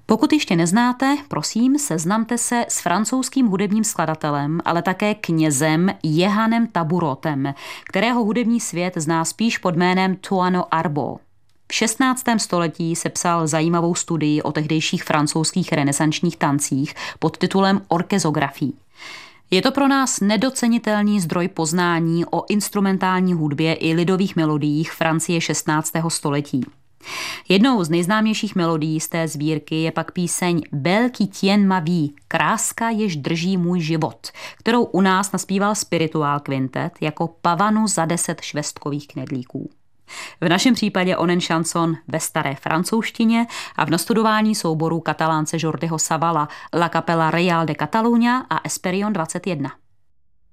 Pokud ještě neznáte, prosím, seznamte se s francouzským hudebním skladatelem, ale také knězem Jehanem Taburotem, kterého hudební svět zná spíš pod jménem Tuano Arbo. V 16. století sepsal zajímavou studii o tehdejších francouzských renesančních tancích pod titulem Orkezografie. Je to pro nás nedocenitelný zdroj poznání o instrumentální hudbě i lidových melodiích Francie 16. století. Jednou z nejznámějších melodií z té sbírky je pak píseň Belle qui tient ma vie, kráska, jež drží můj život, kterou u nás naspíval Spirituál kvintet jako pavanu za 10 švestkových knedlíků. V našem případě onen šanson ve staré francouzštině a v nastudování souboru katalánce Jordiho Savala La Capella Real de Catalunya a Esperion 21.